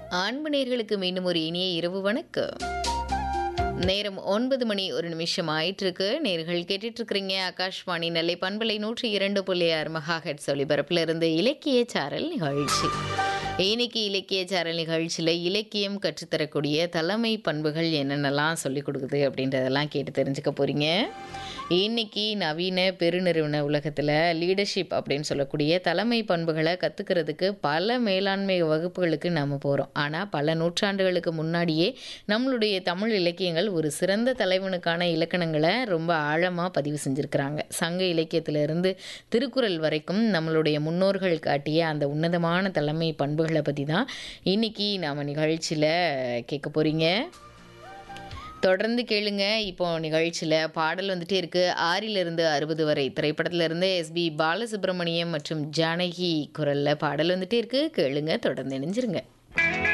அன்பு நேயர்களுக்கு மீண்டும் ஒரு இனிய இரவு வணக்கம். நேரம் 9 மணி 1 நிமிஷம் ஆயிட்டிருக்கு. நேயர்கள் கேட்டுட்டு இருக்கிறீங்க ஆகாஷ்வாணி நெல்லை பண்பலை 102.6 மெகாஹெர்ட்ஸ் ஒலிபரப்புல இருந்து இலக்கிய சாரல் நிகழ்ச்சி. இன்னைக்கு இலக்கிய சாரல் நிகழ்ச்சியில் இலக்கியம் கற்றுத்தரக்கூடிய தலைமை பண்புகள் என்னென்னலாம் சொல்லிக் கொடுக்குது அப்படின்றதெல்லாம் கேட்டு தெரிஞ்சுக்க போகிறீங்க. இன்னைக்கு நவீன பெருநிறுவன உலகத்தில் லீடர்ஷிப் அப்படின்னு சொல்லக்கூடிய தலைமை பண்புகளை கற்றுக்கிறதுக்கு பல மேலாண்மை வகுப்புகளுக்கு நம்ம போகிறோம். ஆனால் பல நூற்றாண்டுகளுக்கு முன்னாடியே நம்மளுடைய தமிழ் இலக்கியங்கள் ஒரு சிறந்த தலைவனுக்கான இலக்கணங்களை ரொம்ப ஆழமாக பதிவு செஞ்சுருக்கிறாங்க. சங்க இலக்கியத்திலிருந்து திருக்குறள் வரைக்கும் நம்மளுடைய முன்னோர்கள் காட்டிய அந்த உன்னதமான தலைமை பண்புகளை பற்றி தான் இன்னைக்கு நாம் நிகழ்ச்சியில் கேட்க போகிறீங்க. தொடர்ந்து கேளுங்க. இப்போ நிகழ்ச்சியில் பாடல் வந்துட்டே இருக்கு. 6லிருந்து 60 வரை திரைப்படத்திலிருந்து எஸ்பி பாலசுப்ரமணியம் மற்றும் ஜானகி குரலில் பாடல் வந்துட்டே இருக்கு. கேளுங்க, தொடர்ந்து இணைஞ்சிருங்க.